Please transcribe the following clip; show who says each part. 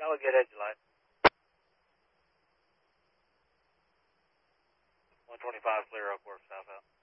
Speaker 1: That would get edge light. 125 clear up, course south out.